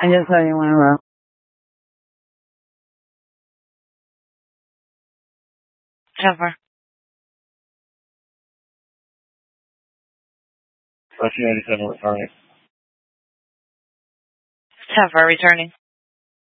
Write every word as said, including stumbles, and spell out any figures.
I just saw you went around. Tougher. nineteen ninety-seven returning. Tougher returning.